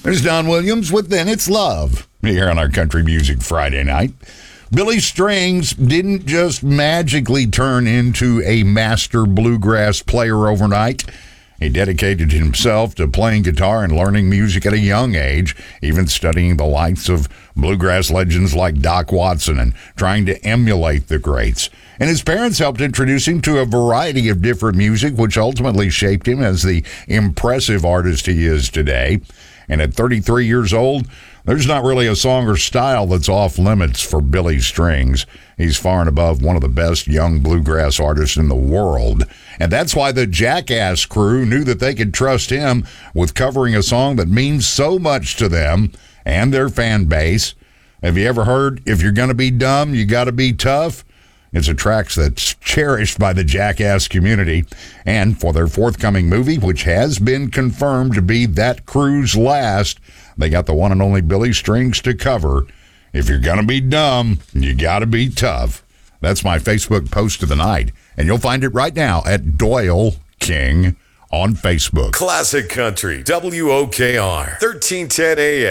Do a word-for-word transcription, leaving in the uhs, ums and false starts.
There's Don Williams with Then It's Love here on our Country Music Friday night. Billy Strings didn't just magically turn into a master bluegrass player overnight. He dedicated himself to playing guitar and learning music at a young age, even studying the likes of bluegrass legends like Doc Watson and trying to emulate the greats. And his parents helped introduce him to a variety of different music, which ultimately shaped him as the impressive artist he is today. And at thirty-three years old, there's not really a song or style that's off limits for Billy Strings. He's far and above one of the best young bluegrass artists in the world. And that's why the Jackass crew knew that they could trust him with covering a song that means so much to them and their fan base. Have you ever heard, "If You're Gonna Be Dumb, You Gotta Be Tough"? It's a track that's cherished by the Jackass community. And for their forthcoming movie, which has been confirmed to be that crew's last, they got the one and only Billy Strings to cover "If You're Gonna Be Dumb, You Gotta Be Tough." That's my Facebook post of the night, and you'll find it right now at Doyle King on Facebook. Classic Country, W O K R, thirteen ten A M.